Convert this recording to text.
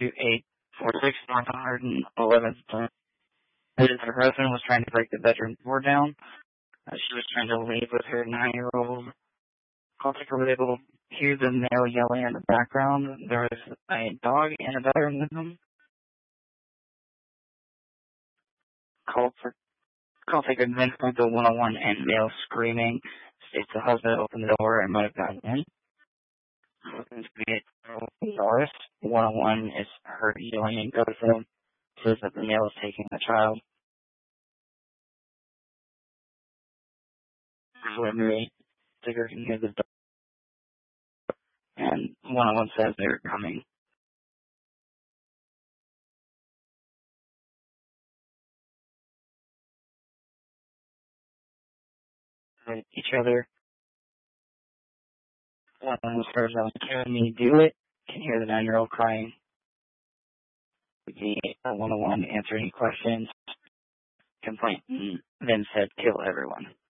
2846 North 111th Street. Her husband was trying to break the bedroom door down. She was trying to leave with her 9-year-old. Call taker was able to hear the male yelling in the background. There was a dog in a bedroom with him. Call taker then called the 101 and male screaming. States the husband opened the door and might have gotten in. Looking to be Norris. 101 is heard yelling and goes to him. Says that the male is taking the child. Preliminary figure can hear the dog. And 101 says they're coming. Each other. 101 says, can me do it? Can hear the 9-year-old crying. The 101 answer any questions. Complaint then said kill everyone.